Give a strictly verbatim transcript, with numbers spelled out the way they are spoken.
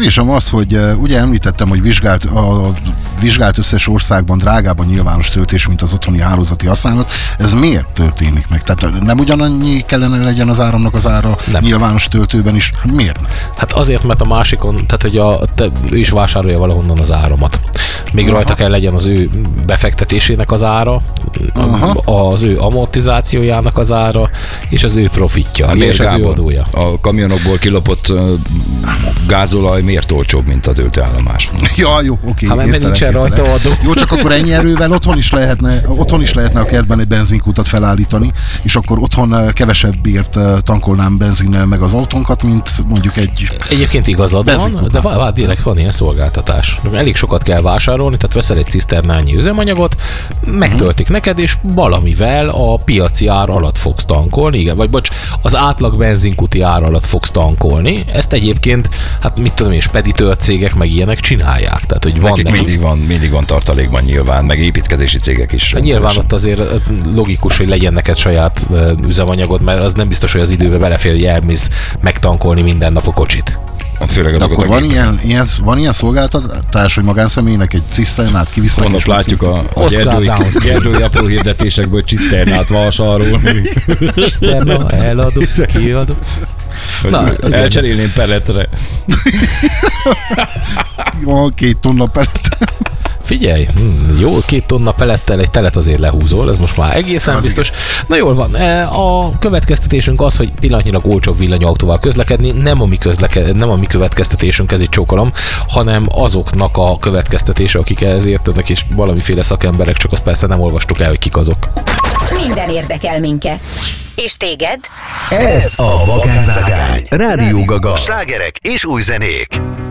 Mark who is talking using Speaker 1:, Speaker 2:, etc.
Speaker 1: kérdésem az, hogy ugye említettem, hogy vizsgált, a vizsgált összes országban drágában nyilvános töltés, mint az otthoni hálózati használat. Ez miért történik meg? Tehát nem ugyanannyi kellene legyen az áramnak az ára nem. nyilvános töltőben is? Miért nem?
Speaker 2: Hát azért, mert a másikon, tehát hogy a, te, ő is vásárolja valahonnan az áramat. Még Aha. rajta kell legyen az ő befektetésének az ára, Aha. az ő amortizációjának az ára, és az ő profitja,
Speaker 3: hát
Speaker 2: és az ő adója.
Speaker 3: A kamionokból kilopott uh, gázolaj miért olcsóbb, mint a töltőállomás?
Speaker 1: Ja, jó, oké.
Speaker 2: Hát mert nincsen rajta adó.
Speaker 1: Jó, csak akkor ennyi erővel otthon is lehetne, otthon is lehetne a kertben egy benzinkutat felállítani, és akkor otthon kevesebbért tankolnám benzinnel meg az autónkat, mint mondjuk egy
Speaker 2: Egyébként igazad van, de vá, vá, direkt van ilyen szolgáltatás. Elég sokat kell vásárolni, tehát veszel egy ciszternányi üzemanyagot, megtöltik hmm. neked, és valamivel a piaci ár alatt fogsz tankolni, igen, vagy bocs, az átlag benzinkuti ár alatt fogsz tankolni. Ezt egyébként, hát mit tudom én, speditőr cégek meg ilyenek csinálják. Tehát, hogy van
Speaker 3: nekik
Speaker 2: nekik...
Speaker 3: mindig van, mindig van tartalékban nyilván, meg építkezési cégek is.
Speaker 2: Nyilván ott azért logikus, hogy legyen neked saját üzemanyagod, mert az nem biztos, hogy az időbe belefér, hogy elmész megtankolni minden nap a kocsit.
Speaker 3: Főleg
Speaker 1: de akkor van ilyen, ilyen, van ilyen szolgáltatás, hogy magánszemélynek egy ciszternát kivisznek?
Speaker 3: Mondom, látjuk a, a gyerdői, gyerdői apró hirdetésekből, hogy ciszternát vásárol.
Speaker 2: Ciszterna, eladott, kiadott.
Speaker 3: Elcserélném pelletre.
Speaker 1: Jó, két tonna pellet.
Speaker 2: Figyelj, hm, jó, két tonna pellettel egy telet azért lehúzol, ez most már egészen hát biztos. Na jól van, a következtetésünk az, hogy pillanatnyilag olcsóbb villanyautóval közlekedni, nem a mi, közleke, nem a mi következtetésünk, ez egy csókolom, hanem azoknak a következtetése, akik ehhez értenek, és valamiféle szakemberek, csak azt persze nem olvastuk el, hogy kik azok.
Speaker 4: Minden érdekel minket. És téged?
Speaker 5: Ez a Vagányvágány. Rádió Gaga. Slágerek és új zenék.